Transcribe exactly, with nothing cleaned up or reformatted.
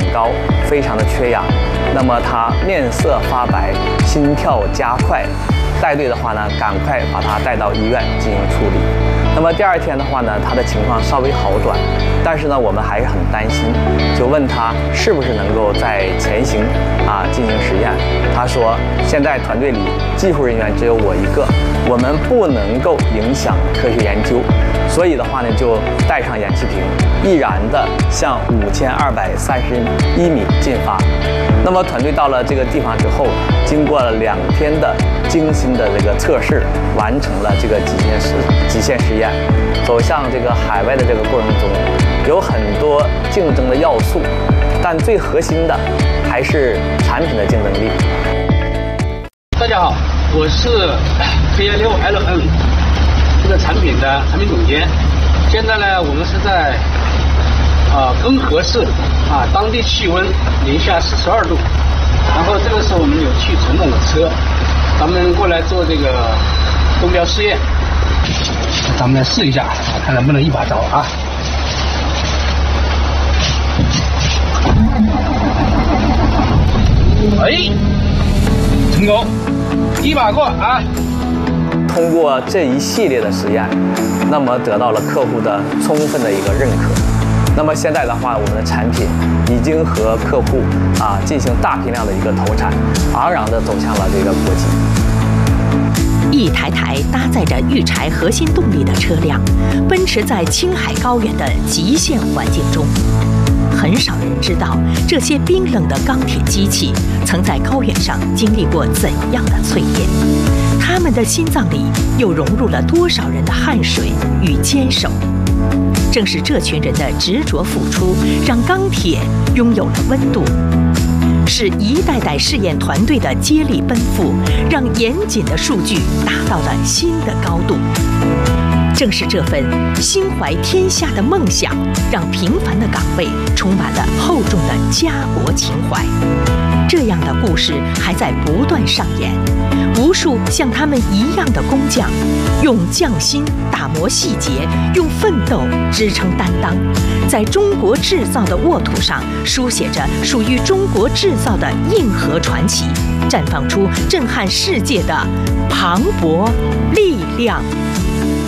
高，非常的缺氧。那么他面色发白，心跳加快。带队的话呢，赶快把他带到医院进行处理。那么第二天的话呢，他的情况稍微好转，但是呢，我们还是很担心，就问他是不是能够在前行啊进行实验。他说，现在团队里技术人员只有我一个，我们不能够影响科学研究，所以的话呢，就带上氧气瓶，毅然的向五千二百三十一米进发。那么团队到了这个地方之后，经过了两天的精心的这个测试，完成了这个极限实极限实验。走向这个海外的这个过程中，有很多竞争的要素，但最核心的还是产品的竞争力。 大家好，我是 K 一六 L N 这个产品的产品总监。现在呢，我们是在啊根河市啊，当地气温零下四十二度。然后这个时候我们有去陈总的车，咱们过来做这个中标试验。咱们来试一下，看能不能一把着啊！哎，成功，一把过啊！ 通过这一系列的实验，那么得到了客户的充分的一个认可。那么现在的话，我们的产品已经和客户啊进行大批量的一个投产，昂然的走向了这个国际。 一台台搭载着玉柴核心动力的车辆，奔驰在青海高原的极限环境中。很少人知道，这些冰冷的钢铁机器曾在高原上经历过怎样的淬炼，他们的心脏里又融入了多少人的汗水与坚守。正是这群人的执着付出，让钢铁拥有了温度。是一代代试验团队的接力奔赴，让严谨的数据达到了新的高度。正是这份心怀天下的梦想，让平凡的岗位充满了厚重的家国情怀。这样的故事还在不断上演，无数像他们一样的工匠，用匠心打磨细节，用奋斗支撑担当，在中国制造的沃土上书写着属于中国制造的硬核传奇，绽放出震撼世界的磅礴力量。